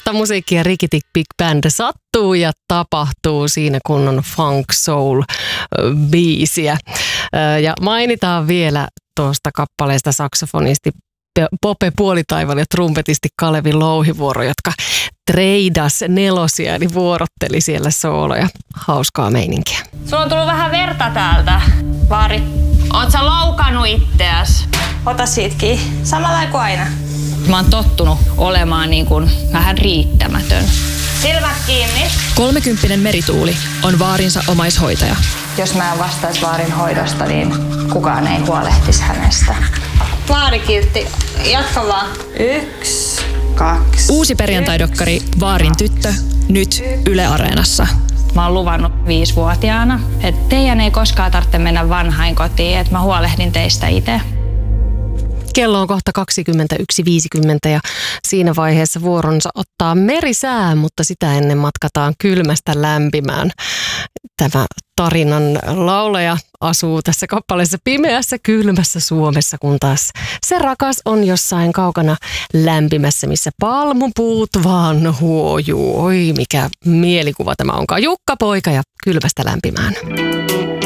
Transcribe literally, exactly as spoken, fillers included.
Uutta musiikkia Rikitik Big Band sattuu ja tapahtuu siinä kun on funk soul biisiä. Ja mainitaan vielä tuosta kappaleesta saksofonisti Pope Puolitaival ja trumpetisti Kalevi Louhivuoro, jotka treidas nelosia, eli vuorotteli siellä sooloja. Hauskaa meininkiä. Sulla on tullut vähän verta täältä, Vaari. Oot sä loukannut itseäs? Ota siitä kiinni. Samalla kuin aina. Mä oon tottunut olemaan niin kuin vähän riittämätön. Silmät kiinni. Kolmekymppinen Merituuli on Vaarinsa omaishoitaja. Jos mä en vastaisi Vaarin hoidosta, niin kukaan ei huolehtisi hänestä. Vaari kiltti. Jatka vaan. Yksi, kaksi. Uusi perjantaidokkari Vaarin tyttö, nyt Yle Areenassa. Mä oon luvannut viisivuotiaana, että teidän ei koskaan tarvitse mennä vanhainkotiin, että mä huolehdin teistä itse. Kello on kohta kaksikymmentäyksi viisikymmentä ja siinä vaiheessa vuoronsa ottaa merisää, mutta sitä ennen matkataan kylmästä lämpimään. Tämä tarinan laulaja asuu tässä kappaleessa pimeässä kylmässä Suomessa, kun taas se rakas on jossain kaukana lämpimässä, missä palmupuut vaan huojuu. Oi, mikä mielikuva tämä onkaan. Jukka Poika ja kylmästä lämpimään.